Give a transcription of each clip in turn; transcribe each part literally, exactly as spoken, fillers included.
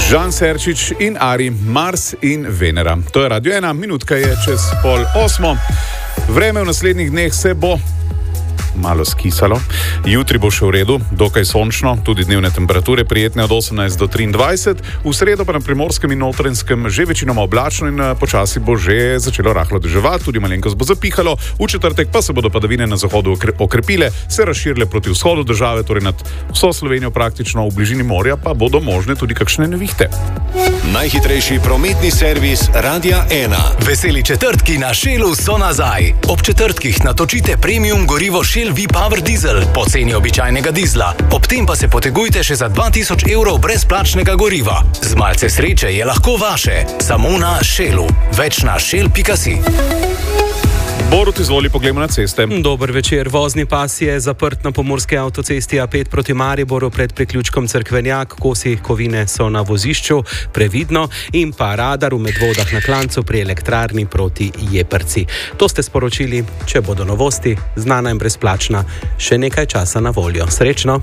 Žan Serčič in Ari, Mars in Venera. To je Radio ena, minutka je čez pol osmo. Vreme v naslednjih dneh se bo malo skisalo. Jutri bo še v redu, dokaj sončno, tudi dnevne temperature prijetne od osemnajst do triindvajset. V sredo pa na Primorskem in Notranjskem že večinoma oblačno in počasi bo že začelo rahlo deževati, tudi malenkost bo zapihalo. V četrtek pa se bodo padavine na zahodu okrepile, se razširile proti vzhodu države, torej nad vso Slovenijo praktično, v bližini morja pa bodo možne tudi kakšne nevihte. Najhitrejši prometni servis Radia ena. Veseli četrtki na Shellu so nazaj. Ob četrtkih natočite premium gorivo Shell V-Power Diesel po ceni običajnega dizla. Ob tem pa se potegujte še za dva tisoč evrov brezplačnega goriva. Z malce sreče je lahko vaše. Samo na Shellu. Več na shell pika si. Borut, izvoli, poglejmo na ceste. Dober večer. Vozni pas je zaprt na pomurski avtocesti A pet proti Mariboru pred priključkom Cerkvenjak. Kosi kovine so na vozišču, previdno, in pa radar v Medvodah na Klancu pri elektrarni proti Jeprci. To ste sporočili, če bodo novosti, znana in brezplačna, še nekaj časa na voljo. Srečno!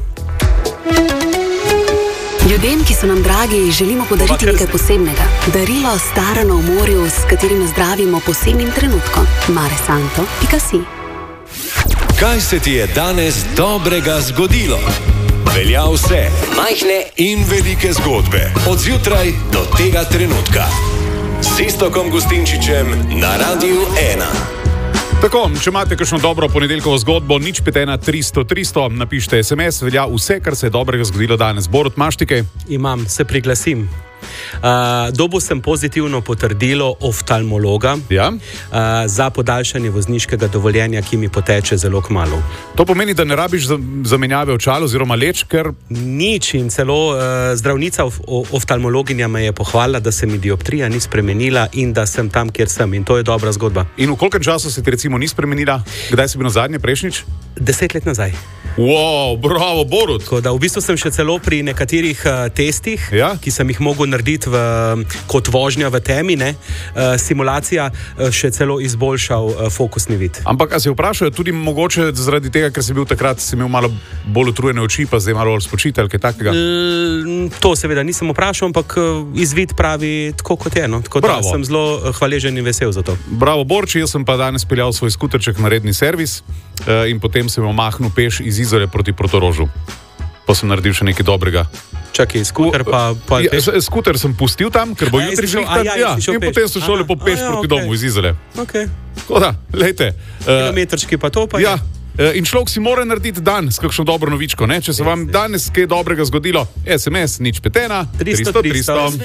Ljudem, ki so nam dragi, želimo podariti nekaj posebnega. Darilo starano v morju, s katerim zdravimo posebnim trenutkom. mare santo pika si. Kaj se ti je danes dobrega zgodilo? Velja vse, majhne in velike zgodbe. Od zjutraj do tega trenutka. S Iztokom Gustinčičem na Radiu ena. Tako, če imate kakšno dobro ponedeljkovo zgodbo, nič pet ena tristo tristo, napišite es em es, velja vse, kar se je dobrega zgodilo danes. Borut, imaš ti kaj? Imam, se priglasim. Uh, dobil sem pozitivno potrdilo oftalmologa ja? uh, za podaljšanje vozniškega dovoljenja, ki mi poteče zelo kmalu. To pomeni, da ne rabiš zamenjave očal oziroma leč, ker... Nič, in celo uh, zdravnica of, oftalmologinja me je pohvalila, da se mi dioptrija ni spremenila in da sem tam, kjer sem, in to je dobra zgodba. In v kolkem času se ti recimo ni spremenila? Kdaj si bil nazadnje, prejšnjič? Deset let nazaj. Wow, bravo, Borut! Tako da v bistvu sem še celo pri nekaterih uh, testih, ja? ki sem jih mogel narediti v, kot vožnja v temi, ne, uh, simulacija uh, še celo izboljšal uh, fokusni vid. Ampak a se vprašajo tudi mogoče zaradi tega, ker si bil takrat, si imel malo bolj utrujene oči, pa zdaj malo bolj spočite ali kaj takega? L, to seveda nisem vprašal, ampak uh, izvid pravi tako kot je. No. Tako da sem zelo hvaležen in vesel za to. Bravo, Borči, jaz sem pa danes peljal svoj skuterček na redni servis uh, in potem sem omahnil peš iz Izole proti Protorožu. Pa sem naredil še nekaj dobrega. Čakaj, skuter pa... pa ja, skuter sem pustil tam, ker bo a, jutri žihtan. Ja, ja, in peš. Potem sem šel lepo peš a, ja, proti okay. domu iz Izole. Okay. Tako da, lejte. Kilometrčki pa to pa ja, je. In človek si mora narediti dan s kakšno dobro novičko. Ne? Če se vam danes kaj dobrega zgodilo, es em es nič pet ena tristo tristo.